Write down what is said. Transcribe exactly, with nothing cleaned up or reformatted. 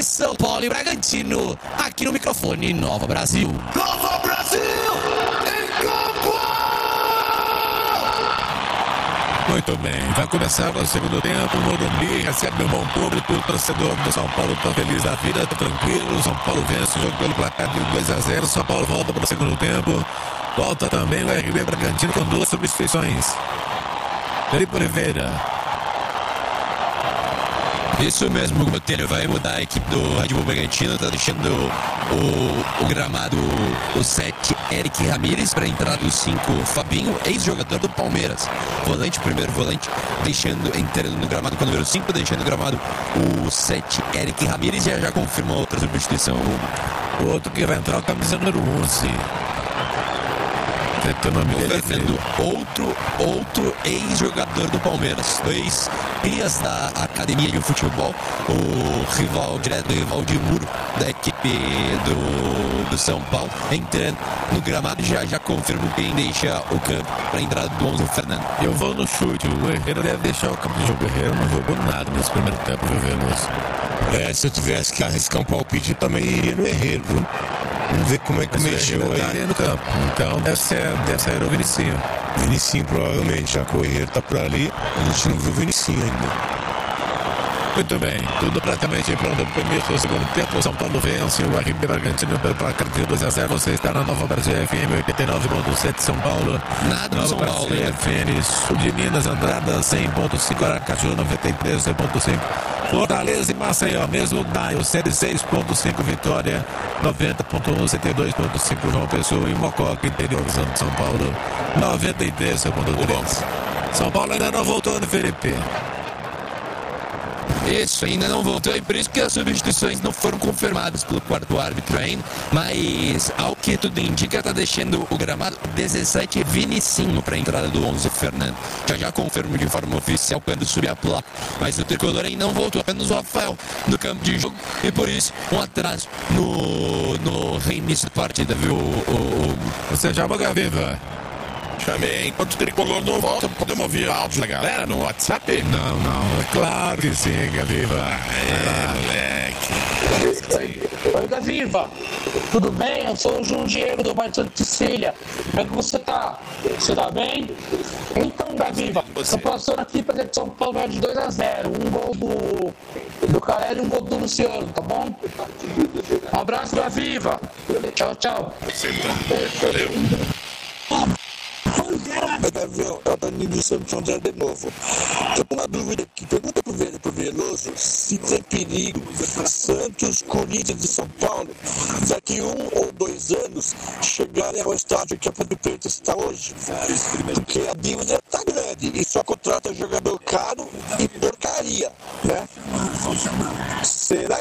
de São Paulo e Bragantino, aqui no microfone Nova Brasil. Nova Brasil, em campo! Muito bem, vai começar o segundo tempo, o Morumbi recebe um bom público, o torcedor do São Paulo tá feliz da vida, tá tranquilo, o São Paulo vence o jogo pelo placar de dois a zero, São Paulo volta para o segundo tempo, volta também o R B Bragantino com duas substituições. Felipe Oliveira. Isso mesmo, o Botelho vai mudar a equipe do Red Bull Bragantino, tá deixando o, o gramado o sete, Eric Ramírez, para entrar do cinco, Fabinho, ex-jogador do Palmeiras, volante, primeiro volante, deixando, entrando no gramado com o número cinco, deixando no gramado o sete, Eric Ramírez, já já confirmou outra substituição. O outro que vai entrar é o camisa número onze. O nome dele é Fernando, outro, outro ex-jogador do Palmeiras, dois crias da academia de futebol, o rival, direto rival de muro da equipe do, do São Paulo, entrando no gramado, já já confirmo quem deixa o campo para a entrada do onze, o Fernando. Eu vou no chute, o Herrera deve deixar o campo de jogo. O Herrera não jogou nada nesse primeiro tempo, viu, Veloso? É, se eu tivesse que arriscar um palpite, eu também iria no Herrera, viu? Vamos ver como é que Mas mexeu o aí. tá no campo, então deve ser, deve ser o Vinicinho. Vinicinho, provavelmente, já que o Herrera tá por ali, a gente não viu o Vinicinho ainda. Muito bem, tudo praticamente pronto para o início do segundo tempo. O São Paulo vence o R B Bragantino pelo placar de dois a zero. Você está na Nova Brasil F M oitenta e nove ponto sete São Paulo. Nada no Nova São Paulo, Brasil né? F M Sul de Minas, Andrada cem ponto cinco, Aracaju noventa e três ponto cinco. Fortaleza e Maceió, mesmo Daio cento e seis ponto cinco, Vitória noventa ponto um, cento e dois ponto cinco, João Pessoa e Mococa, interiorzão de São Paulo noventa e três ponto três. São Paulo ainda não voltou, né, Felipe? Isso, ainda não voltou, e por isso que as substituições não foram confirmadas pelo quarto árbitro ainda, mas ao que tudo indica, tá deixando o gramado dezessete, Vinicinho, para a entrada do onze, Fernando. Já já confirmo de forma oficial quando subir a placa, mas o tricolor ainda não voltou, apenas o Rafael no campo de jogo, e por isso um atraso no, no reinício da partida, viu? O, o, Você já Boga Viva? Chamei, enquanto o tricolor não volta, podemos ouvir áudio da galera no WhatsApp? Não, não, é claro que sim, Gaviva. É, moleque. Oi, Gaviva, tudo bem? Eu sou o João Diego do bairro de Santa Cecília. Como é que você tá? Você tá bem? Então, Gaviva, tô passando aqui pra dizer que São Paulo vai de dois a zero. Um gol do, do Caleri e um gol do Luciano, tá bom? Um abraço, Gaviva. Tchau, tchau. Valeu. É o Danilo de Santos José de novo. Tô com uma dúvida aqui. Pergunta pro, Ve- pro Veloso se tem perigo Santos, Corinthians e São Paulo daqui um ou dois anos chegarem ao estádio que a Ponte Preta está hoje. Porque a dívida tá grande e só contrata jogador caro e porcaria, né? Será